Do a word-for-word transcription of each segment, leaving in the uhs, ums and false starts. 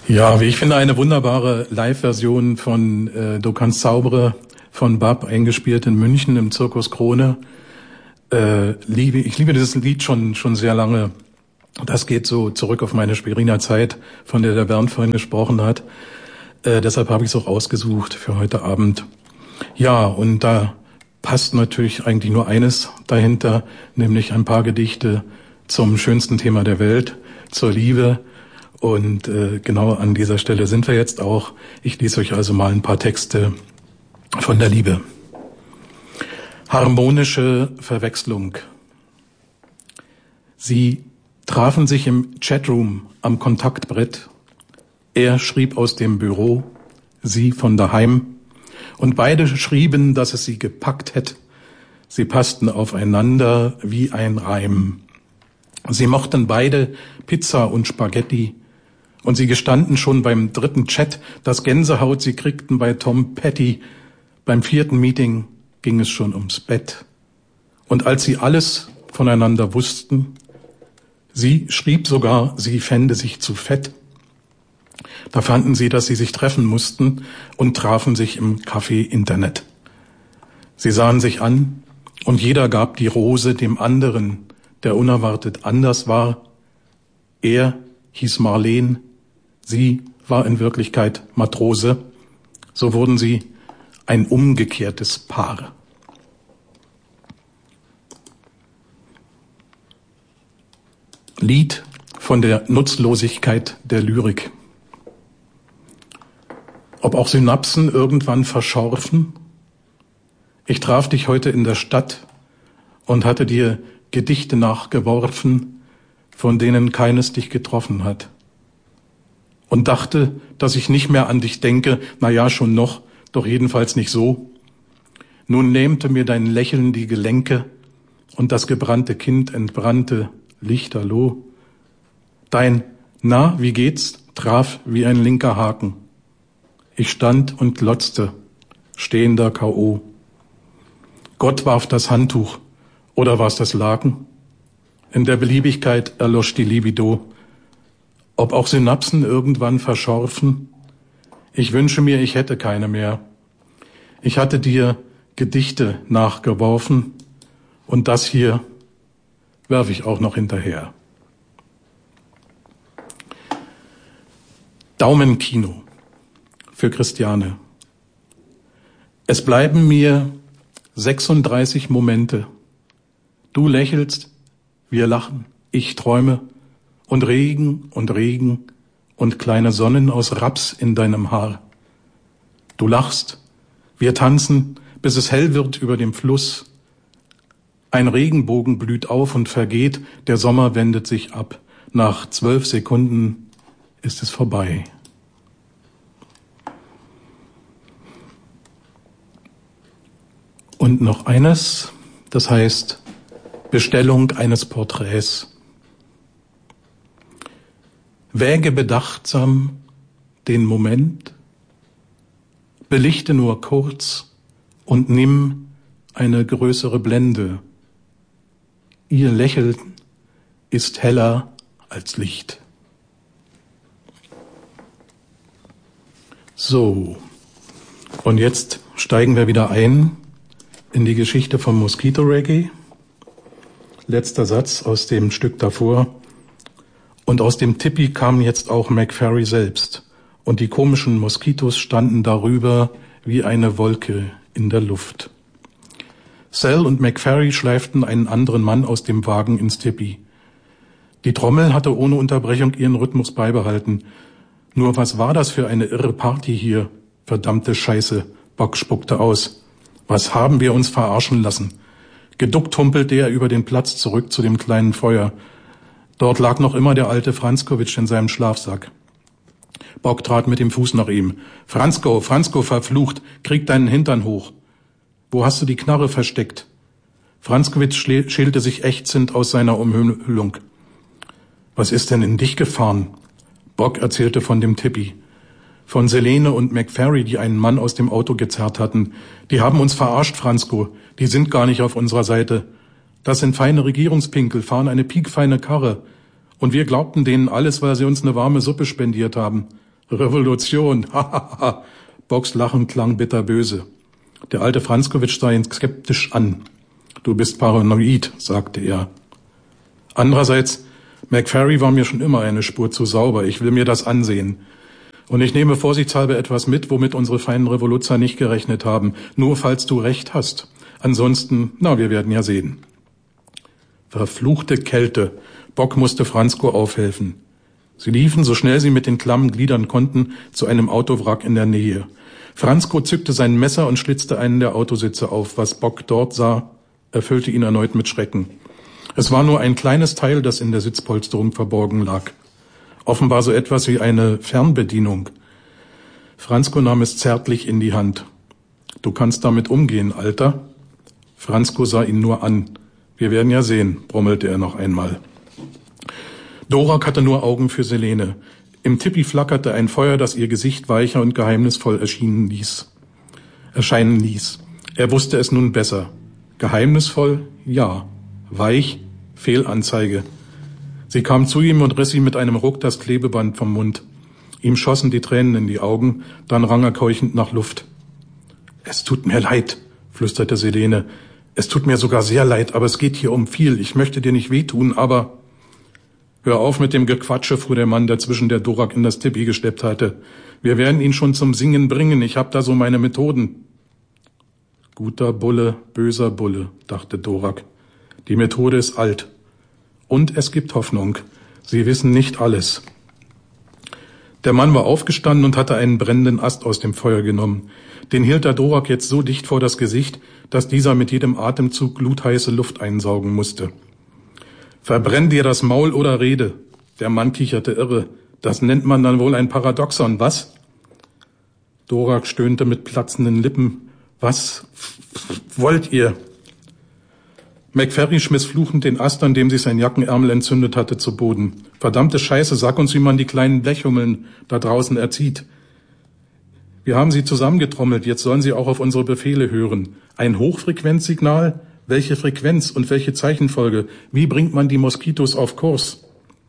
Ja, wie ich finde, eine wunderbare Live-Version von äh, Du kannst zaubere von Bab, eingespielt in München im Zirkus Krone. Äh, liebe, ich liebe dieses Lied schon schon sehr lange. Das geht so zurück auf meine Schweriner Zeit, von der der Bernd vorhin gesprochen hat. Äh, deshalb habe ich es auch ausgesucht für heute Abend. Ja, und da passt natürlich eigentlich nur eines dahinter, nämlich ein paar Gedichte zum schönsten Thema der Welt, zur Liebe. Und äh, genau an dieser Stelle sind wir jetzt auch. Ich lese euch also mal ein paar Texte von der Liebe. Harmonische Verwechslung. Sie trafen sich im Chatroom am Kontaktbrett. Er schrieb aus dem Büro, sie von daheim. Und beide schrieben, dass es sie gepackt hätte. Sie passten aufeinander wie ein Reim. Sie mochten beide Pizza und Spaghetti. Und sie gestanden schon beim dritten Chat, dass Gänsehaut sie kriegten bei Tom Petty. Beim vierten Meeting ging es schon ums Bett. Und als sie alles voneinander wussten, sie schrieb sogar, sie fände sich zu fett. Da fanden sie, dass sie sich treffen mussten und trafen sich im Café Internet. Sie sahen sich an und jeder gab die Rose dem anderen, der unerwartet anders war. Er hieß Marleen, sie war in Wirklichkeit Matrose. So wurden sie ein umgekehrtes Paar. Lied von der Nutzlosigkeit der Lyrik. Ob auch Synapsen irgendwann verschorfen? Ich traf dich heute in der Stadt und hatte dir Gedichte nachgeworfen, von denen keines dich getroffen hat. Und dachte, dass ich nicht mehr an dich denke, na ja, schon noch, doch jedenfalls nicht so. Nun lähmte mir dein Lächeln die Gelenke und das gebrannte Kind entbrannte lichterloh. Dein Na, wie geht's? Traf wie ein linker Haken. Ich stand und glotzte, stehender K O Gott warf das Handtuch, oder war's das Laken? In der Beliebigkeit erlosch die Libido. Ob auch Synapsen irgendwann verschorfen? Ich wünsche mir, ich hätte keine mehr. Ich hatte dir Gedichte nachgeworfen und das hier werfe ich auch noch hinterher. Daumenkino für Christiane. Es bleiben mir sechsunddreißig Momente. Du lächelst, wir lachen, ich träume und Regen und Regen und kleine Sonnen aus Raps in deinem Haar. Du lachst, wir tanzen, bis es hell wird über dem Fluss. Ein Regenbogen blüht auf und vergeht, der Sommer wendet sich ab. Nach zwölf Sekunden ist es vorbei. Und noch eines, das heißt Bestellung eines Porträts. Wäge bedachtsam den Moment, belichte nur kurz und nimm eine größere Blende. Ihr Lächeln ist heller als Licht. So, und jetzt steigen wir wieder ein in die Geschichte vom Mosquito Reggae. Letzter Satz aus dem Stück davor. Und aus dem Tipi kam jetzt auch McFerry selbst. Und die komischen Moskitos standen darüber wie eine Wolke in der Luft. Sal und McFerry schleiften einen anderen Mann aus dem Wagen ins Tipi. Die Trommel hatte ohne Unterbrechung ihren Rhythmus beibehalten. Nur was war das für eine irre Party hier? Verdammte Scheiße, Bock spuckte aus. Was haben wir uns verarschen lassen? Geduckt humpelte er über den Platz zurück zu dem kleinen Feuer. Dort lag noch immer der alte Franzkowitsch in seinem Schlafsack. Bock trat mit dem Fuß nach ihm. Franzko, Franzko, verflucht, krieg deinen Hintern hoch. Wo hast du die Knarre versteckt? Franzkowitsch schälte sich ächzend aus seiner Umhüllung. Was ist denn in dich gefahren? Bock erzählte von dem Tippi. Von Selene und McFerry, die einen Mann aus dem Auto gezerrt hatten. Die haben uns verarscht, Franzko. Die sind gar nicht auf unserer Seite. Das sind feine Regierungspinkel, fahren eine piekfeine Karre. Und wir glaubten denen alles, weil sie uns eine warme Suppe spendiert haben. Revolution, hahaha. Bocks Lachen klang bitterböse. Der alte Franzkowitsch sah ihn skeptisch an. Du bist paranoid, sagte er. Andererseits, McFerry war mir schon immer eine Spur zu sauber. Ich will mir das ansehen. Und ich nehme vorsichtshalber etwas mit, womit unsere feinen Revoluzer nicht gerechnet haben. Nur falls du recht hast. Ansonsten, na, wir werden ja sehen. Verfluchte Kälte. Bock musste Franzko aufhelfen. Sie liefen, so schnell sie mit den klammen Gliedern konnten, zu einem Autowrack in der Nähe. Franzko zückte sein Messer und schlitzte einen der Autositze auf. Was Bock dort sah, erfüllte ihn erneut mit Schrecken. Es war nur ein kleines Teil, das in der Sitzpolsterung verborgen lag. Offenbar so etwas wie eine Fernbedienung. Franzko nahm es zärtlich in die Hand. Du kannst damit umgehen, Alter. Franzko sah ihn nur an. Wir werden ja sehen, brummelte er noch einmal. Dorak hatte nur Augen für Selene. Im Tipi flackerte ein Feuer, das ihr Gesicht weicher und geheimnisvoll erschienen ließ. erscheinen ließ. Er wusste es nun besser. Geheimnisvoll? Ja. Weich? Fehlanzeige. Sie kam zu ihm und riss ihm mit einem Ruck das Klebeband vom Mund. Ihm schossen die Tränen in die Augen, dann rang er keuchend nach Luft. »Es tut mir leid«, flüsterte Selene. »Es tut mir sogar sehr leid, aber es geht hier um viel. Ich möchte dir nicht wehtun, aber...« »Hör auf mit dem Gequatsche«, fuhr der Mann dazwischen, der Dorak in das Tipi gesteppt hatte. »Wir werden ihn schon zum Singen bringen. Ich hab da so meine Methoden.« »Guter Bulle, böser Bulle«, dachte Dorak. »Die Methode ist alt. Und es gibt Hoffnung. Sie wissen nicht alles.« Der Mann war aufgestanden und hatte einen brennenden Ast aus dem Feuer genommen. Den hielt der Dorak jetzt so dicht vor das Gesicht, dass dieser mit jedem Atemzug glutheiße Luft einsaugen musste. »Verbrenn dir das Maul oder rede!« Der Mann kicherte irre. »Das nennt man dann wohl ein Paradoxon, was?« Dorak stöhnte mit platzenden Lippen. »Was wollt ihr?« McFerry schmiss fluchend den Ast, an dem sich sein Jackenärmel entzündet hatte, zu Boden. »Verdammte Scheiße, sag uns, wie man die kleinen Blechhummeln da draußen erzieht. Wir haben sie zusammengetrommelt, jetzt sollen sie auch auf unsere Befehle hören. Ein Hochfrequenzsignal? Welche Frequenz und welche Zeichenfolge? Wie bringt man die Moskitos auf Kurs?«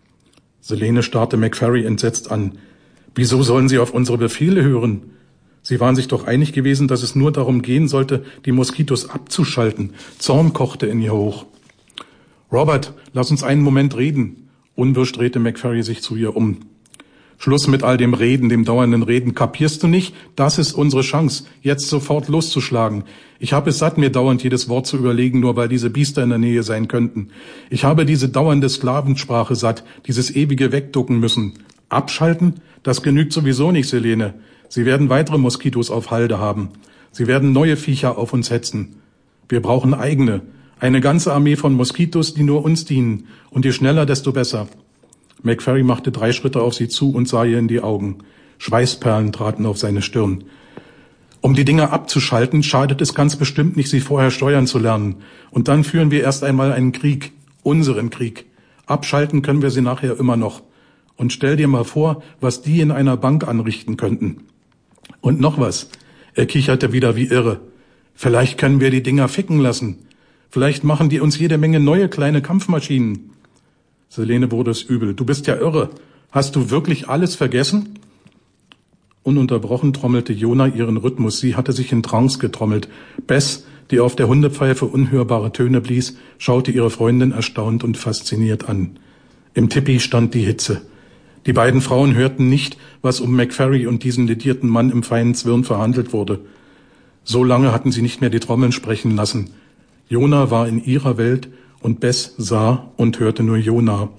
Selene starrte McFerry entsetzt an. »Wieso sollen sie auf unsere Befehle hören? Sie waren sich doch einig gewesen, dass es nur darum gehen sollte, die Moskitos abzuschalten.« Zorn kochte in ihr hoch. »Robert, lass uns einen Moment reden.« Unwirsch drehte McFerry sich zu ihr um. »Schluss mit all dem Reden, dem dauernden Reden. Kapierst du nicht? Das ist unsere Chance, jetzt sofort loszuschlagen. Ich habe es satt, mir dauernd jedes Wort zu überlegen, nur weil diese Biester in der Nähe sein könnten. Ich habe diese dauernde Sklavensprache satt, dieses ewige Wegducken müssen. Abschalten? Das genügt sowieso nicht, Selene. Sie werden weitere Moskitos auf Halde haben. Sie werden neue Viecher auf uns hetzen. Wir brauchen eigene. Eine ganze Armee von Moskitos, die nur uns dienen. Und je schneller, desto besser.« McFerry machte drei Schritte auf sie zu und sah ihr in die Augen. Schweißperlen traten auf seine Stirn. »Um die Dinger abzuschalten, schadet es ganz bestimmt nicht, sie vorher steuern zu lernen. Und dann führen wir erst einmal einen Krieg. Unseren Krieg. Abschalten können wir sie nachher immer noch. Und stell dir mal vor, was die in einer Bank anrichten könnten. Und noch was.« Er kicherte wieder wie irre. »Vielleicht können wir die Dinger ficken lassen. Vielleicht machen die uns jede Menge neue kleine Kampfmaschinen.« Selene wurde es übel. »Du bist ja irre. Hast du wirklich alles vergessen?« Ununterbrochen trommelte Jona ihren Rhythmus. Sie hatte sich in Trance getrommelt. Bess, die auf der Hundepfeife unhörbare Töne blies, schaute ihre Freundin erstaunt und fasziniert an. Im Tipi stand die Hitze. Die beiden Frauen hörten nicht, was um McFerry und diesen ledierten Mann im feinen Zwirn verhandelt wurde. So lange hatten sie nicht mehr die Trommeln sprechen lassen. Jona war in ihrer Welt und Bess sah und hörte nur Jona.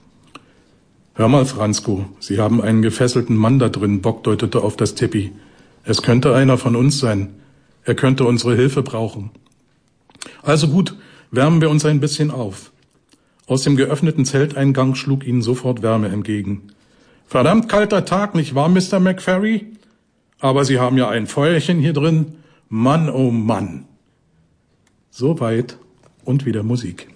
»Hör mal, Franzko, Sie haben einen gefesselten Mann da drin«, Bock deutete auf das Tipi. »Es könnte einer von uns sein. Er könnte unsere Hilfe brauchen.« »Also gut, wärmen wir uns ein bisschen auf.« Aus dem geöffneten Zelteingang schlug ihnen sofort Wärme entgegen. »Verdammt kalter Tag, nicht wahr, Mister McFerry? Aber Sie haben ja ein Feuerchen hier drin. Mann, oh Mann.« Soweit und wieder Musik.